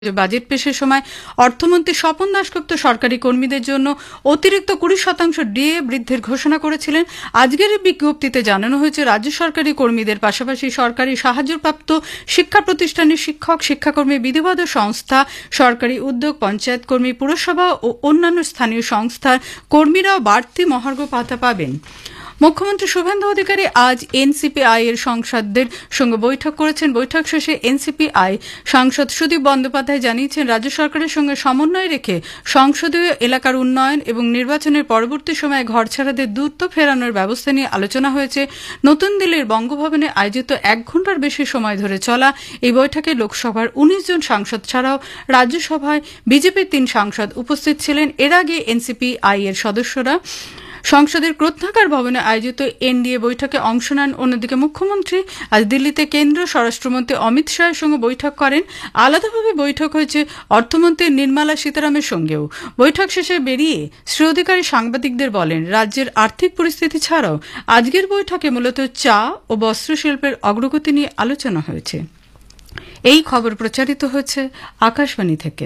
Budget পেশের সময় অর্থমন্ত্রী স্বপন দাশগুপ্ত সরকারি কর্মীদের জন্য অতিরিক্ত 20% ডিএ বৃদ্ধির ঘোষণা করেছিলেন। আজকের এই বিজ্ঞপ্তিতে জানানো হয়েছে, রাজ্য সরকারি কর্মীদের পাশাপাশি সরকারি সাহায্যপ্রাপ্ত শিক্ষা প্রতিষ্ঠানের শিক্ষক, শিক্ষাকর্মী, বিধিবদ্ধ সংস্থা, সরকারি উদ্যোগ, পঞ্চায়েত কর্মী, পুরসভা ও অন্যান্য স্থানীয় সংস্থার কর্মীরাও বাড়তি মহার্ঘ ভাতা পাবেন। মুখ্যমন্ত্রী শুভেন্দু অধিকারী আজ এনসিপিআই এর সাংসদদের সঙ্গে বৈঠক করেছেন। বৈঠক শেষে এনসিপিআই সাংসদ সুদীপ বন্দ্যোপাধ্যায় জানিয়েছেন, রাজ্য সরকারের সঙ্গে সমন্বয় রেখে সংসদীয় এলাকার উন্নয়ন এবং নির্বাচনের পরবর্তী সময়ে ঘরছাড়াদের দ্রুত ফেরানোর ব্যবস্থা নিয়ে আলোচনা হয়েছে। নতুন দিল্লির বঙ্গভবনে আয়োজিত 1 ঘণ্টার বেশি সময় ধরে চলা এই বৈঠকে লোকসভার 19 জন সাংসদ ছাড়াও রাজ্যসভায় বিজেপির 3 সাংসদ উপস্থিত ছিলেন। এর আগে এনসিপিআই এর সদস্যরা সংসদের গ্রন্থাগার ভবনে আয়োজিত এনডিএ বৈঠকে অংশ নেন। অন্যদিকে মুখ্যমন্ত্রী আজ দিল্লিতে কেন্দ্রীয় স্বরাষ্ট্রমন্ত্রী অমিত শাহের সঙ্গে বৈঠক করেন। আলাদাভাবে বৈঠক হয়েছে অর্থমন্ত্রী নির্মলা সীতারামের সঙ্গেও। বৈঠক শেষে বেরিয়ে শ্রী অধিকারী সাংবাদিকদের বলেন, রাজ্যের আর্থিক পরিস্থিতি ছাড়াও আজকের বৈঠকে মূলত চা ও বস্ত্রশিল্পের অগ্রগতি নিয়ে আলোচনা হয়েছে। এই খবর প্রচারিত হয়েছে আকাশবাণী থেকে।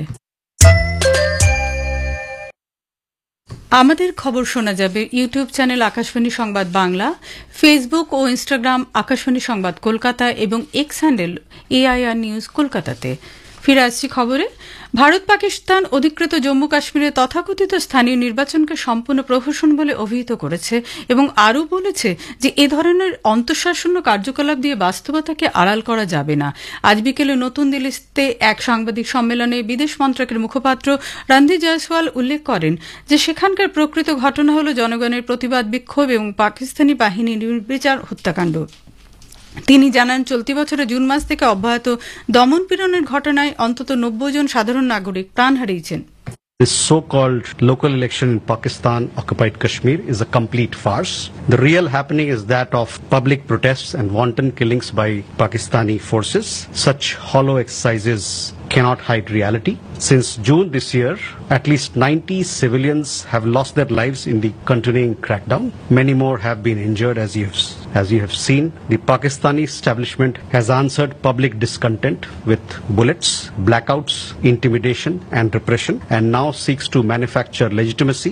আমাদের খবর শোনা যাবে ইউটিউব চ্যানেল আকাশবাণী সংবাদ বাংলা, ফেসবুক ও ইনস্টাগ্রাম আকাশবাণী সংবাদ কলকাতা এবং এক্স হ্যান্ডেল এআইআর নিউজ কলকাতাতে। ফিরে আসছি খবরে। ভারত পাকিস্তান অধিকৃত জম্মু কাশ্মীরের তথাকথিত স্থানীয় নির্বাচনকে সম্পূর্ণ প্রহসন বলে অভিহিত করেছে এবং আরও বলেছে যে এ ধরনের অন্তঃশাসন্য কার্যকলাপ দিয়ে বাস্তবতাকে আড়াল করা যাবে না। আজ বিকেলে নতুন দিল্লিতে এক সাংবাদিক সম্মেলনে বিদেশ মন্ত্রকের মুখপাত্র রণধীর জয়সওয়াল উল্লেখ করেন যে সেখানকার প্রকৃত ঘটনা হল জনগণের প্রতিবাদ, বিক্ষোভ এবং পাকিস্তানি বাহিনীর নির্বিচার হত্যাকাণ্ড। তিনি জানান, চলতি বছরের জুন মাস থেকে অব্যাহত দমন-পীড়নের ঘটনায় অন্তত 90 জন সাধারণ নাগরিক প্রাণ হারিয়েছেন। This so-called local election in Pakistan occupied Kashmir is a complete farce. The real happening is that of public protests and wanton killings by Pakistani forces. Such hollow exercises cannot hide reality. Since June this year, at least 90 civilians have lost their lives in the continuing crackdown. Many more have been injured, as you have seen. The Pakistani establishment has answered public discontent with bullets, blackouts, intimidation and repression, and now seeks to manufacture legitimacy.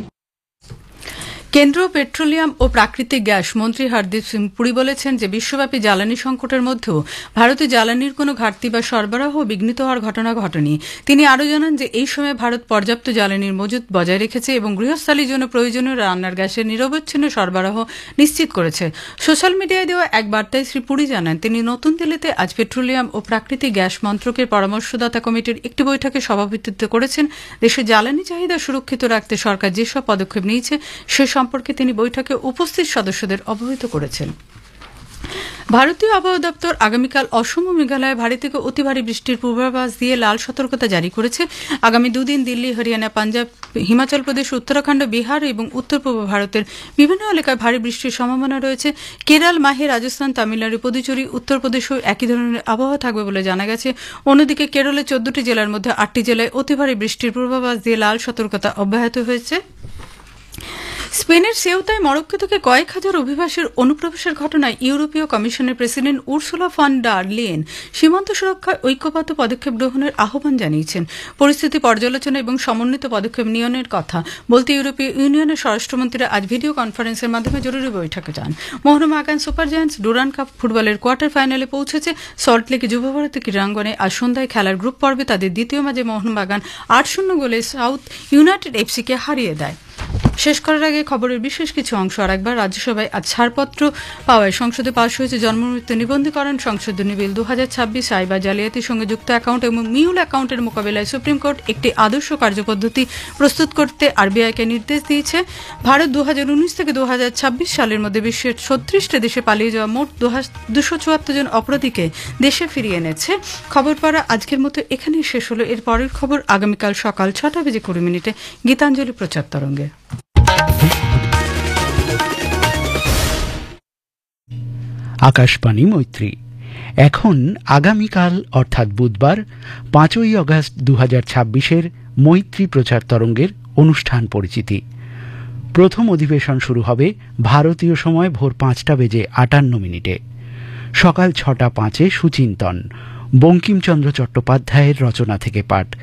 কেন্দ্রীয় petroleum ও প্রাকৃতিক gas মন্ত্রী হরদীপ সিং পুরী বলেছেন যে বিশ্বব্যাপী জ্বালানি সংকটের মধ্যেও ভারতে জ্বালানির কোনো ঘাটতি বা সরবরাহ বিঘ্নিত হওয়ার ঘটনা ঘটেনি। তিনি আরও জানান যে এই সময় ভারত পর্যাপ্ত জ্বালানির মজুত বজায় রেখেছে এবং গৃহস্থালির জন্য প্রয়োজনীয় রান্নার গ্যাসের নিরবচ্ছিন্ন সরবরাহ নিশ্চিত করেছে। সোশ্যাল মিডিয়ায় দেওয়া এক বার্তায় শ্রী পুরী জানান, তিনি নতুন দিল্লিতে আজ পেট্রোলিয়াম ও প্রাকৃতিক গ্যাস মন্ত্রকের পরামর্শদাতা কমিটির একটি বৈঠকে সভাপতিত্ব করেছেন। দেশে জ্বালানি চাহিদা সুরক্ষিত রাখতে সরকার যেসব পদক্ষেপ নিয়েছে সে সম্পর্কে তিনি বৈঠকে উপস্থিত সদস্যদের অবহিত করেছেন। ভারতীয় আবহাওয়া দপ্তর আগামীকাল অসম ও মেঘালয়ে ভারী থেকে অতি ভারী বৃষ্টির পূর্বাভাস দিয়ে লাল সতর্কতা জারি করেছে। আগামী 2 দিন দিল্লি, হরিয়ানা, পাঞ্জাব, হিমাচল প্রদেশ, উত্তরাখণ্ড, বিহার এবং উত্তর পূর্ব ভারতের বিভিন্ন এলাকায় ভারী বৃষ্টির সম্ভাবনা রয়েছে। কেরল, মাহে, রাজস্থান, তামিলনাড়ু, পুদুচেরি, উত্তরপ্রদেশেও একই ধরনের আবহাওয়া থাকবে বলে জানা গেছে। অন্যদিকে কেরলের 14টি জেলার মধ্যে 8টি জেলায় অতি ভারী বৃষ্টির পূর্বাভাস দিয়ে লাল সতর্কতা অব্যাহত হয়েছে। স্পেনের সেউতায় মরক্কো থেকে কয়েক হাজার অভিবাসীর অনুপ্রবেশের ঘটনায় ইউরোপীয় কমিশনের president Ursula von der Leyen সীমান্ত সুরক্ষায় ঐক্যবদ্ধ পদক্ষেপ গ্রহণের আহ্বান জানিয়েছেন। পরিস্থিতি পর্যালোচনা এবং সমন্বিত পদক্ষেপ নিয়নের কথা বলতে ইউরোপীয় ইউনিয়নের স্বরাষ্ট্রমন্ত্রীরা আজ ভিডিও কনফারেন্সের মাধ্যমে জরুরি বৈঠকে যান। Mohun Bagan super giants Durand cup ফুটবলের কোয়ার্টার ফাইনালে পৌঁছেছে। সল্টলেকে যুবভারতী ক্রীড়াঙ্গনে আজ সন্ধ্যায় খেলার গ্রুপ পর্বে তাদের দ্বিতীয় ম্যাচে মোহনবাগান 8-0 গোলে সাউথ ইউনাইটেড এফসিকে হারিয়ে দেয়। শেষ করার আগে খবরের বিশেষ কিছু অংশ আরেকবার। রাজ্যসভায় আজ ছাড়পত্র পাওয়ায় সংসদে পাশ হয়েছে জন্মমৃত্যু নিবন্ধীকরণ সংশোধনী বিল 2026, সাইবার জালিয়াতির সঙ্গে যুক্ত অ্যাকাউন্ট এবং মিউল অ্যাকাউন্টের মোকাবিলায় সুপ্রিম কোর্ট একটি আদর্শ কার্যপদ্ধতি প্রস্তুত করতে আরবিআইকে নির্দেশ দিয়েছে। ভারত 2019 থেকে 2026 সালের মধ্যে বিশ্বের 36টি দেশে পালিয়ে যাওয়া মোট 274 জন অপরাধীকে দেশে ফিরিয়ে এনেছে। খবর পড়া আজকের মতো এখানেই শেষ হলো। এর পরের খবর আগামীকাল সকাল 6:20 গীতাঞ্জলি প্রচার তরঙ্গে। আকাশবাণী মৈত্রী। এখন আগামীকাল অর্থাৎ বুধবার 5ই আগস্ট 2026 মৈত্রী প্রচার তরঙ্গের অনুষ্ঠান পরিচিতি। প্রথম অধিবেশন শুরু হবে ভারতীয় সময় ভোর 5:58 সকাল 6:05 সুচিন্তন, বঙ্কিমচন্দ্র চট্টোপাধ্যায়ের রচনা থেকে পাঠ।